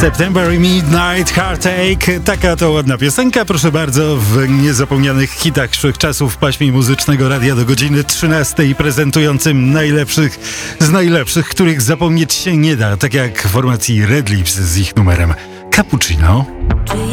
September Midnight Heartache. Taka to ładna piosenka, proszę bardzo, w niezapomnianych hitach wszechczasów w paśmie muzycznego radia do godziny 13, prezentującym najlepszych z najlepszych, których zapomnieć się nie da, tak jak formacji Red Lips z ich numerem Cappuccino.